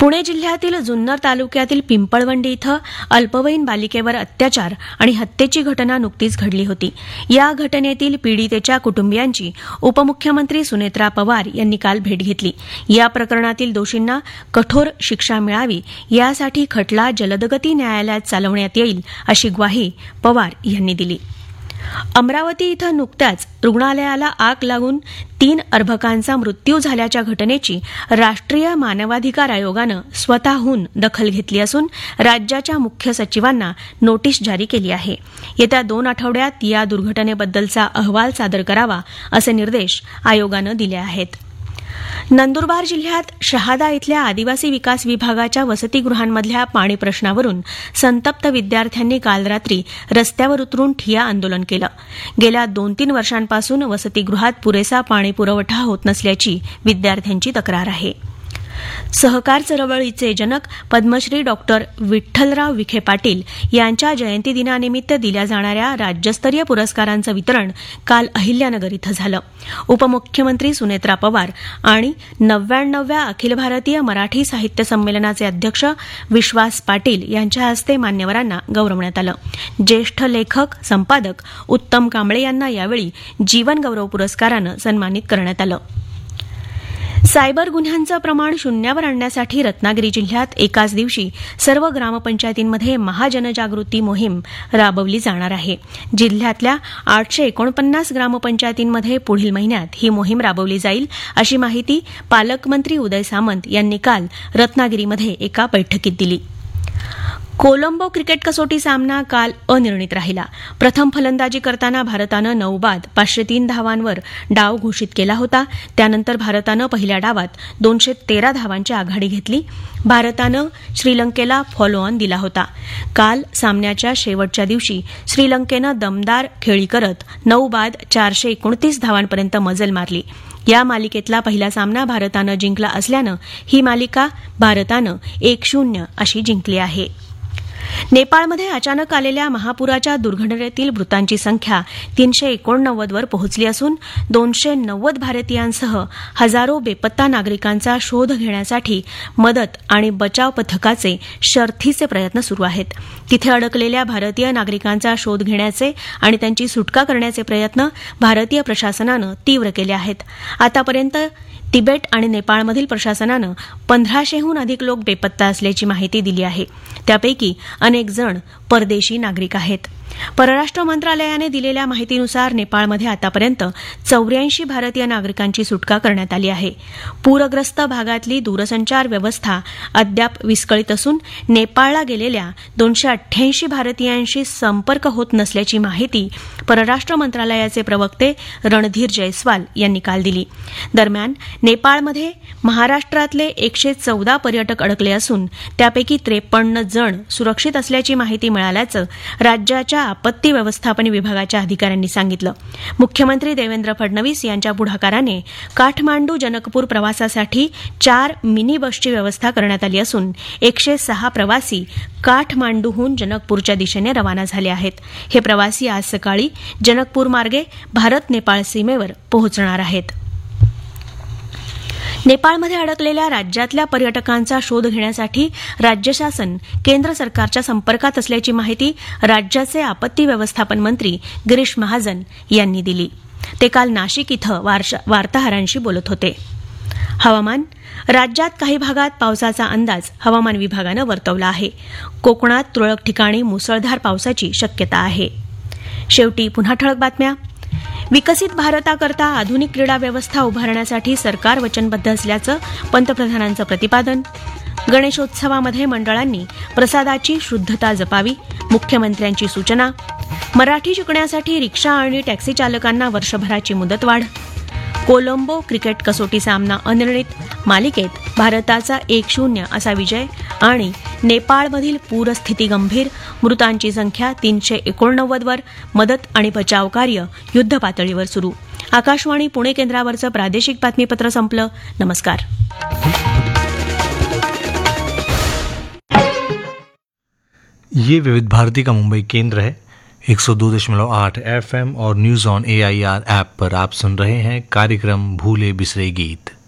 पुणे जिल्ह्यातील जुन्नर तालुक्यातील पिंपळवंडी इथं अल्पवयीन बालिकेवर अत्याचार आणि हत्येची घटना नुकतीच घडली होती. या घटनेतील पीडितेच्या कुटुंबियांची उपमुख्यमंत्री सुनेत्रा पवार यांनी काल भेट घेतली. या प्रकरणातील दोषींना कठोर शिक्षा मिळावी यासाठी खटला जलदगती न्यायालयात चालवण्यात येईल अशी ग्वाही पवार यांनी दिली. अमरावती इथं नुकत्याच रुग्णालयाला आग लागून 3 अर्भकांचा मृत्यू झाल्याच्या घटनेची राष्ट्रीय मानवाधिकार आयोगानं स्वतःहून दखल घेतली असून राज्याच्या मुख्य सचिवांना नोटीस जारी केली आहे. येत्या 2 आठवड्यात या दुर्घटनेबद्दलचा अहवाल सादर करावा असे निर्देश आयोगानं दिले आहेत. नंदुरबार जिल्ह्यात शहादा इथल्या आदिवासी विकास विभागाच्या वसतिगृहांमधल्या पाणी प्रश्नावरून संतप्त विद्यार्थ्यांनी काल रात्री रस्त्यावर उतरून ठिय्या आंदोलन केलं. गेल्या 2-3 वर्षांपासून वसतिगृहात पुरेसा पाणी पुरवठा होत नसल्याची विद्यार्थ्यांची तक्रार आहे. सहकार चळवळीचे जनक पद्मश्री डॉक्टर विठ्ठलराव विखे पाटील यांच्या जयंतीदिनानिमित्त दिल्या जाणाऱ्या राज्यस्तरीय पुरस्कारांचं वितरण काल अहिल्यानगर इथं झालं. उपमुख्यमंत्री सुनेत्रा पवार आणि 99व्या अखिल भारतीय मराठी साहित्य संमेलनाचे अध्यक्ष विश्वास पाटील यांच्या हस्ते मान्यवरांना गौरवण्यात आलं. ज्येष्ठ लेखक संपादक उत्तम कांबळे यांना यावेळी जीवन गौरव पुरस्कारानं सन्मानित करण्यात आलं. सायबर गुन्ह्यांचं प्रमाण शून्यावर आणण्यासाठी रत्नागिरी जिल्ह्यात एकाच दिवशी सर्व ग्रामपंचायतींमध्ये महाजनजागृती मोहीम राबवली जाणार आहे. जिल्ह्यातल्या 849 ग्रामपंचायतींमध्ये पुढील महिन्यात ही मोहीम राबवली जाईल अशी माहिती पालकमंत्री उदय सामंत यांनी काल रत्नागिरीमध्ये एका बैठकीत दिली. कोलंबो क्रिकेट कसोटी सामना काल अनिर्णित राहिला. प्रथम फलंदाजी करताना भारतानं 9 बाद 503 धावांवर डाव घोषित केला होता. त्यानंतर भारतानं पहिल्या डावात 213 धावांची आघाडी घेतली. भारतानं श्रीलंकेला फॉलो ऑन दिला होता. काल सामन्याच्या शेवटच्या दिवशी श्रीलंकेनं दमदार खेळी करत 9 बाद 429 धावांपर्यंत मजल मारली. या मालिकेतला पहिला सामना भारतानं जिंकला असल्यानं ही मालिका भारतानं 1-0 अशी जिंकली आहे. नेपाळमध्ये अचानक आलेल्या महापुराच्या दुर्घटनेतील मृतांची संख्या 389 वर पोहोचली असून 290 भारतीयांसह हजारो बेपत्ता नागरिकांचा शोध घेण्यासाठी मदत आणि बचाव पथकाचे शर्थीचे प्रयत्न सुरू आहेत. तिथे अडकलेल्या भारतीय नागरिकांचा शोध घेण्याचे आणि त्यांची सुटका करण्याचे प्रयत्न भारतीय प्रशासनानं तीव्र केले आहेत. आतापर्यंत तिबेट आणि नेपाळमधील प्रशासनानं 1500हून अधिक लोक बेपत्ता असल्याची माहिती दिली आहे. त्यापैकी अनेक जण परदेशी नागरिक आहेत. परराष्ट्र मंत्रालयाने दिलेल्या माहितीनुसार नेपाळमध्ये आतापर्यंत 84 भारतीय नागरिकांची सुटका करण्यात आली आहे. पूरग्रस्त भागातली दूरसंचार व्यवस्था अद्याप विस्कळीत असून नेपाळला गेलेल्या 288 भारतीयांशी संपर्क होत नसल्याची माहिती परराष्ट्र मंत्रालयाचे प्रवक्ते रणधीर जयस्वाल यांनी काल दिली. दरम्यान नेपाळमध्ये महाराष्ट्रातले 114 पर्यटक अडकले असून त्यापैकी 53 जण सुरक्षित असल्याची माहिती मिळाल्याचं राज्याच्या आपत्ती व्यवस्थापन विभागाच्या अधिकाऱ्यांनी सांगितलं. मुख्यमंत्री देवेंद्र फडणवीस यांच्या पुढाकाराने काठमांडू जनकपूर प्रवासासाठी 4 मिनी बसची व्यवस्था करण्यात आली असून 106 प्रवासी काठमांडूहून जनकपूरच्या दिशेने रवाना झाले आहेत. हे प्रवासी आज सकाळी जनकपूर मार्गे भारत नेपाळ सीमेवर पोहोचणार आहेत. नेपाळमध्ये अडकलेल्या राज्यातल्या पर्यटकांचा शोध घेण्यासाठी राज्य शासन केंद्र सरकारच्या संपर्कात असल्याची माहिती राज्याचे आपत्ती व्यवस्थापन मंत्री गिरीश महाजन यांनी दिली. ते काल नाशिक इथं वार्ताहरांशी बोलत होते. हवामान. राज्यात काही भागात पावसाचा अंदाज हवामान विभागानं वर्तवला आहे. कोकणात तुरळक ठिकाणी मुसळधार पावसाची शक्यता आहे. शेवटी पुन्हा ठळक बातम्या. विकसित भारताकरता आधुनिक क्रीडा व्यवस्था उभारण्यासाठी सरकार वचनबद्ध असल्याचं पंतप्रधानांचं प्रतिपादन. गणेशोत्सवामध्ये मंडळांनी प्रसादाची शुद्धता जपावी, मुख्यमंत्र्यांची सूचना. मराठी शिकण्यासाठी रिक्षा आणि टॅक्सी चालकांना वर्षभराची मुदतवाढ. कोलंबो क्रिकेट कसोटी सामना अनिर्णित, मालिकेत भारताचा 1-0 असा विजय. आणि नेपाळमधील पूरस्थिती गंभीर, मृतांची संख्या 389 वर, मदत आणि बचाव कार्य युद्धपातळीवर सुरू. आकाशवाणी पुणे केंद्रावरचं प्रादेशिक बातमीपत्र संपलं. नमस्कार. ये विविध भारती का मुंबई केंद्र है. 102.8 FM और न्यूज ऑन AIR ऐप पर आप सुन रहे हैं कार्यक्रम भूले बिसरे गीत.